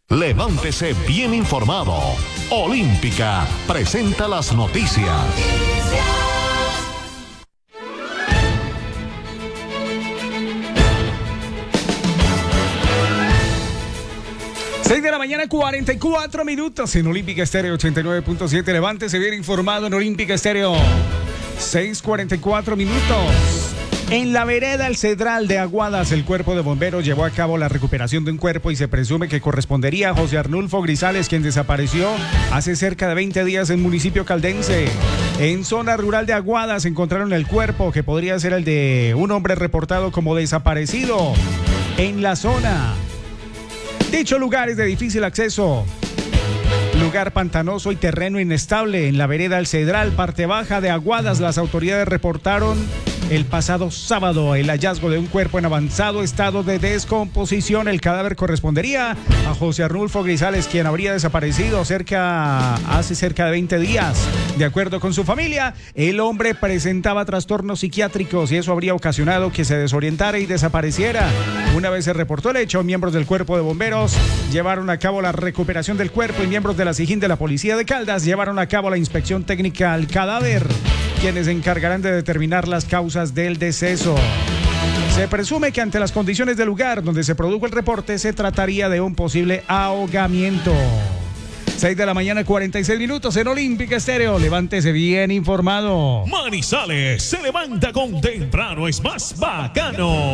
Levántese bien informado. Olímpica presenta las noticias. 6 de la mañana, 44 minutos en Olímpica Estéreo 89.7. Levántese bien informado en Olímpica Estéreo. 6:44 minutos. En la vereda El Cedral de Aguadas, el cuerpo de bomberos llevó a cabo la recuperación de un cuerpo y se presume que correspondería a José Arnulfo Grisales, quien desapareció hace cerca de 20 días en municipio caldense. En zona rural de Aguadas encontraron el cuerpo, que podría ser el de un hombre reportado como desaparecido en la zona. Dicho lugar es de difícil acceso. Lugar pantanoso y terreno inestable en la vereda El Cedral, parte baja de Aguadas. Las autoridades reportaron el pasado sábado el hallazgo de un cuerpo en avanzado estado de descomposición. El cadáver correspondería a José Arnulfo Grisales, quien habría desaparecido hace cerca de 20 días. De acuerdo con su familia, el hombre presentaba trastornos psiquiátricos y eso habría ocasionado que se desorientara y desapareciera. Una vez se reportó el hecho, miembros del cuerpo de bomberos llevaron a cabo la recuperación del cuerpo y miembros de la SIJIN de la Policía de Caldas llevaron a cabo la inspección técnica al cadáver, quienes se encargarán de determinar las causas del deceso. Se presume que ante las condiciones del lugar donde se produjo el reporte se trataría de un posible ahogamiento. 6 de la mañana, 46 minutos en Olímpica Estéreo. Levántese bien informado. Manizales se levanta con temprano, es más bacano.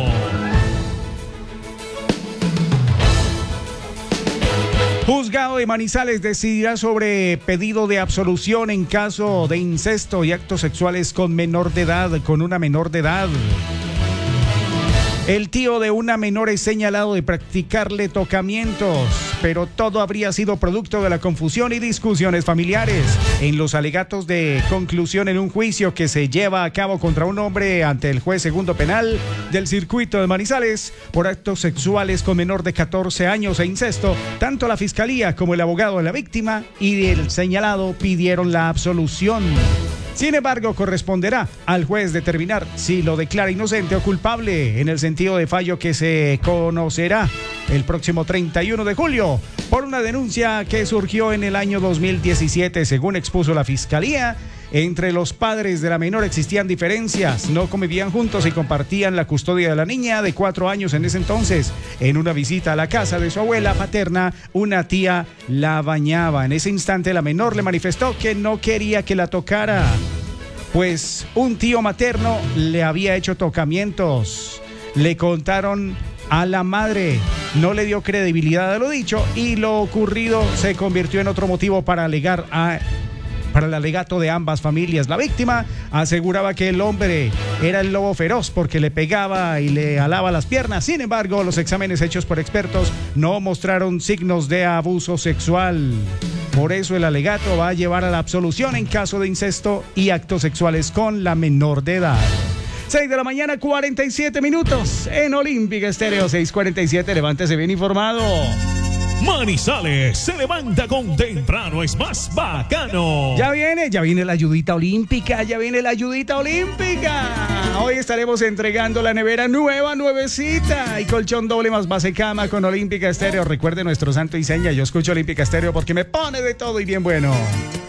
Juzgado de Manizales decidirá sobre pedido de absolución en caso de incesto y actos sexuales con una menor de edad. El tío de una menor es señalado de practicarle tocamientos, pero todo habría sido producto de la confusión y discusiones familiares. En los alegatos de conclusión en un juicio que se lleva a cabo contra un hombre ante el juez segundo penal del circuito de Manizales por actos sexuales con menor de 14 años e incesto, tanto la fiscalía como el abogado de la víctima y el señalado pidieron la absolución. Sin embargo, corresponderá al juez determinar si lo declara inocente o culpable, en el sentido de fallo que se conocerá el próximo 31 de julio por una denuncia que surgió en el año 2017. Según expuso la fiscalía, entre los padres de la menor existían diferencias, no convivían juntos y compartían la custodia de la niña de 4 años en ese entonces. En una visita a la casa de su abuela paterna, una tía la bañaba. En ese instante la menor le manifestó que no quería que la tocara, pues un tío materno le había hecho tocamientos. Le contaron a la madre, no le dio credibilidad a lo dicho y lo ocurrido se convirtió en otro motivo para el alegato de ambas familias. La víctima aseguraba que el hombre era el lobo feroz porque le pegaba y le alaba las piernas. Sin embargo, los exámenes hechos por expertos no mostraron signos de abuso sexual. Por eso el alegato va a llevar a la absolución en caso de incesto y actos sexuales con la menor de edad. 6 de la mañana, 47 minutos en Olímpica Estéreo. 6:47, levántese bien informado. Manizales se levanta con temprano, es más bacano. Ya viene la ayudita olímpica, Hoy estaremos entregando la nevera nuevecita y colchón doble más base cama con Olímpica Estéreo. Recuerde nuestro santo y seña, yo escucho Olímpica Estéreo porque me pone de todo y bien bueno.